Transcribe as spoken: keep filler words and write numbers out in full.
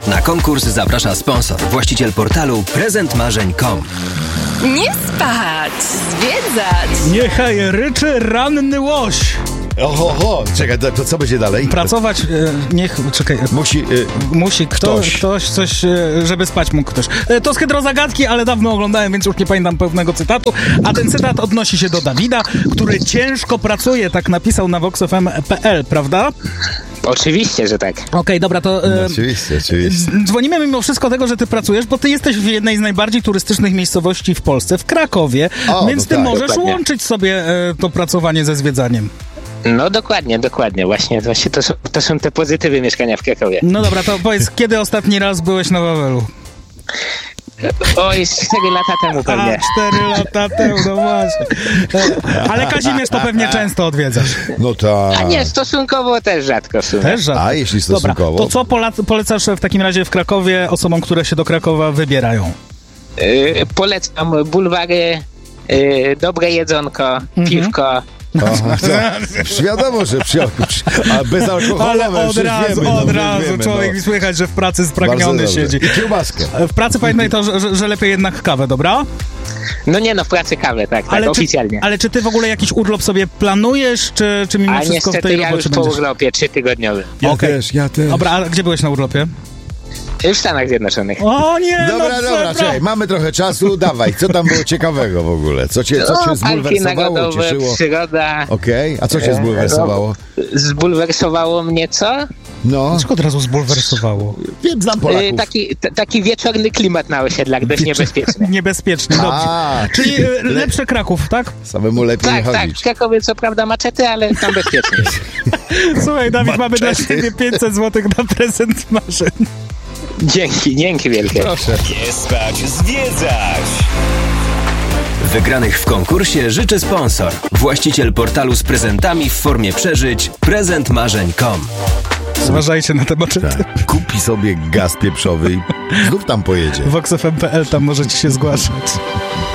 Na konkurs zaprasza sponsor, właściciel portalu prezent marzeń kropka com. Nie spać, zwiedzać. Niechaj ryczy ranny łoś. Oho, oho, czekaj, to, to co będzie dalej? Pracować, e, niech, czekaj. Musi... E, musi kto, ktoś. ktoś, coś, e, żeby spać mógł ktoś. E, to z hydrozagadki, ale dawno oglądałem, więc już nie pamiętam pełnego cytatu. A ten cytat odnosi się do Dawida, który ciężko pracuje, tak napisał na vox f m kropka p l, prawda? Oczywiście, że tak. Okej, okay, dobra, to... No, oczywiście, oczywiście. Dzwonimy mimo wszystko tego, że ty pracujesz, bo ty jesteś w jednej z najbardziej turystycznych miejscowości w Polsce, w Krakowie, o, więc no ty tak, możesz dokładnie. łączyć sobie e, to pracowanie ze zwiedzaniem. No dokładnie, dokładnie. Właśnie, właśnie to, są, to są te pozytywy mieszkania w Krakowie. No dobra, to powiedz, kiedy ostatni raz byłeś na Wawelu? Oj, cztery lata temu pewnie. A, cztery lata temu, no właśnie. Ale Kazimierz to pewnie często odwiedzasz. No tak. A nie, stosunkowo też rzadko w sumie. Też rzadko. A jeśli stosunkowo? Dobra, to co pola- polecasz w takim razie w Krakowie osobom, które się do Krakowa wybierają? Yy, polecam bulwary, yy, dobre jedzonko, Mhm. piwko. Aha, to, wiadomo, że przy, przy, a bezalkoholowe, Ale od przecież razu, wiemy, od no, razu wiemy, człowiek no. słychać, że w pracy Bardzo spragniony dobrze. siedzi. I kiełbaskę. W pracy pamiętaj to, że, że, że lepiej jednak kawę, dobra? No nie no, w pracy kawę, tak, tak, Ale czy, oficjalnie. ale czy ty w ogóle jakiś urlop sobie planujesz, czy, czy mimo A wszystko w niestety tej ja robocie już po będziesz? urlopie trzytygodniowym. Ja Okej. też, ja też. Dobra, a gdzie byłeś na urlopie? W Stanach Zjednoczonych. O nie, Dobra, no dobra, przepra- czekaj, mamy trochę czasu, dawaj, co tam było ciekawego w ogóle? Co cię, co cię No, parki zbulwersowało, nagodowe, cieszyło? przyroda. Okej, a co cię zbulwersowało? Zbulwersowało mnie co? No, Dlaczego od razu zbulwersowało? wiem, znam Yy, Polaków. taki, t- taki wieczorny klimat na osiedlach, dość niebezpieczny. Niebezpieczny, dobrze. A, Czyli e, lepsze Kraków, tak? samemu lepiej Tak, nie tak, chodzić. w Krakowie co prawda maczety, ale tam bezpiecznie. Słuchaj, Dawid, mamy dla Maczety. ciebie pięćset złotych na prezent marzeń. Dzięki, dzięki wielkie. Proszę. Nie spać, zwiedzać! Wygranych w konkursie życzy sponsor, właściciel portalu z prezentami w formie przeżyć prezent marzeń kropka com. Zważajcie na te maczety. Tak. Kupi sobie gaz pieprzowy i znów tam pojedzie. vox f m kropka p l, tam możecie się zgłaszać.